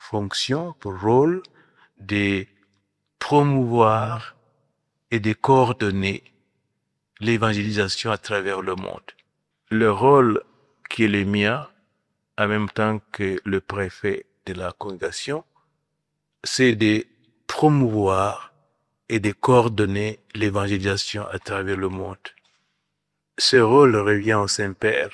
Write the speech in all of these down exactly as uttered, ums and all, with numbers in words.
fonction, pour rôle de promouvoir et de coordonner l'évangélisation à travers le monde. Le rôle qui est le mien, en même temps que le préfet de la congrégation, c'est de promouvoir et de coordonner l'évangélisation à travers le monde. Ce rôle revient au Saint-Père,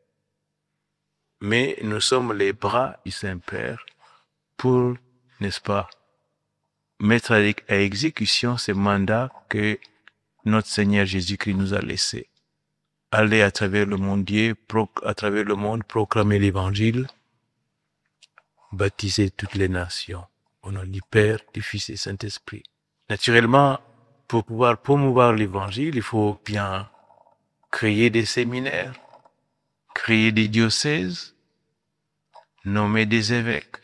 mais nous sommes les bras du Saint-Père pour, n'est-ce pas, mettre à exécution ce mandat que notre Seigneur Jésus-Christ nous a laissé. Aller à travers le monde, à travers le monde, proclamer l'Évangile, baptiser toutes les nations, au nom du Père, du Fils et du Saint-Esprit. Naturellement, pour pouvoir promouvoir l'Évangile, il faut bien créer des séminaires, créer des diocèses, nommer des évêques.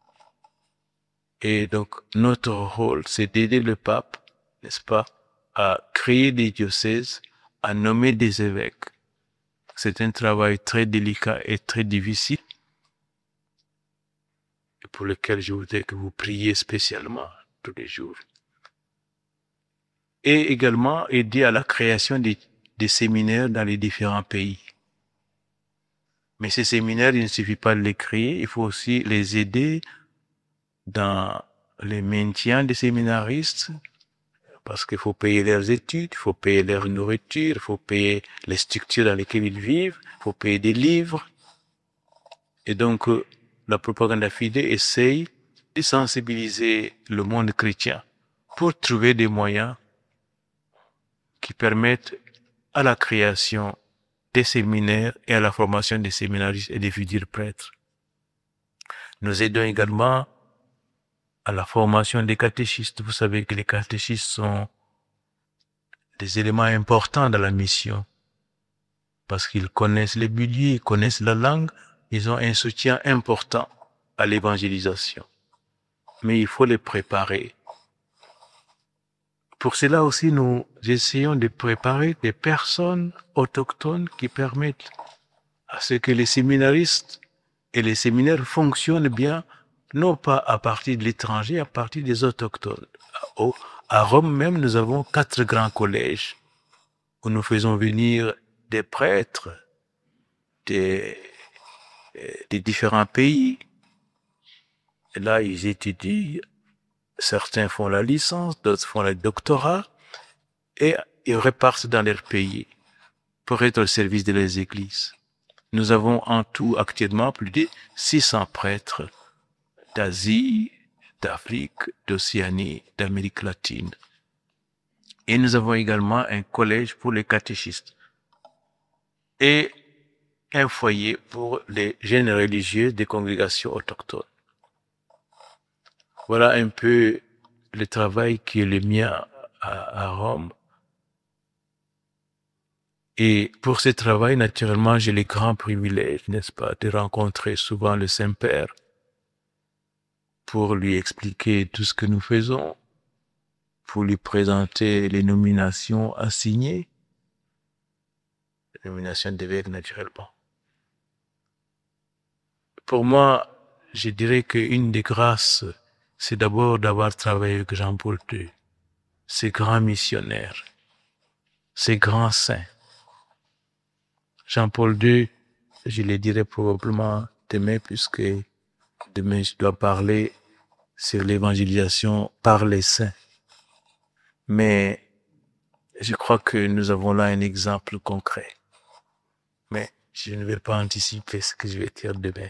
Et donc, notre rôle, c'est d'aider le pape, n'est-ce pas, à créer des diocèses, à nommer des évêques. C'est un travail très délicat et très difficile, pour lequel je voudrais que vous priez spécialement tous les jours. Et également aider à la création des, des séminaires dans les différents pays. Mais ces séminaires, il ne suffit pas de les créer, il faut aussi les aider dans le maintien des séminaristes, parce qu'il faut payer leurs études, il faut payer leur nourriture, il faut payer les structures dans lesquelles ils vivent, il faut payer des livres. Et donc, la Propaganda Fide essaye de sensibiliser le monde chrétien pour trouver des moyens qui permettent à la création des séminaires et à la formation des séminaristes et des futurs prêtres. Nous aidons également à la formation des catéchistes. Vous savez que les catéchistes sont des éléments importants dans la mission parce qu'ils connaissent les Biblies, ils connaissent la langue, ils ont un soutien important à l'évangélisation. Mais il faut les préparer. Pour cela aussi, nous essayons de préparer des personnes autochtones qui permettent à ce que les séminaristes et les séminaires fonctionnent bien, non pas à partir de l'étranger, à partir des autochtones. À Rome même, nous avons quatre grands collèges où nous faisons venir des prêtres des, des différents pays. Et là, ils étudient, certains font la licence, d'autres font le doctorat, et ils repartent dans leur pays pour être au service de les églises. Nous avons en tout actuellement plus de six cents prêtres d'Asie, d'Afrique, d'Océanie, d'Amérique latine. Et nous avons également un collège pour les catéchistes et un foyer pour les jeunes religieux des congrégations autochtones. Voilà un peu le travail qui est le mien à, à Rome. Et pour ce travail, naturellement, j'ai le grand privilège, n'est-ce pas, de rencontrer souvent le Saint-Père pour lui expliquer tout ce que nous faisons, pour lui présenter les nominations à signer, les nominations d'évêque naturellement. Pour moi, je dirais qu'une des grâces, c'est d'abord d'avoir travaillé avec Jean-Paul deux, ces grands missionnaires, ces grands saints. Jean-Paul deux, je le dirai probablement demain, puisque demain je dois parler sur l'évangélisation par les saints. Mais je crois que nous avons là un exemple concret. Mais je ne vais pas anticiper ce que je vais dire demain.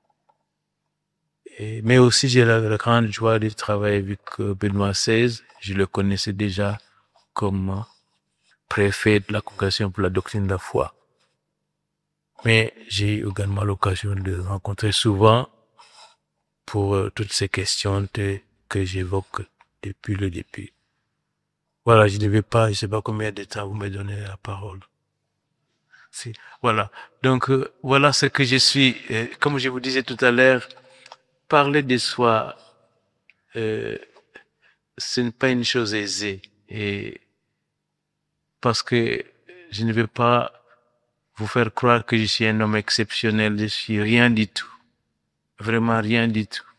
Et, mais aussi, j'ai la, la grande joie de travailler avec Benoît seize. Je le connaissais déjà comme préfet de la Congrégation pour la doctrine de la foi. Mais j'ai également l'occasion de le rencontrer souvent pour euh, toutes ces questions de, que j'évoque depuis le début. Voilà, je ne vais pas, je ne sais pas combien de temps vous me donnez la parole. Si, voilà. Donc, euh, voilà ce que je suis. Euh, comme je vous disais tout à l'heure, parler de soi, euh, ce n'est pas une chose aisée. Et parce que je ne veux pas vous faire croire que je suis un homme exceptionnel, je suis rien du tout. Vraiment rien du tout.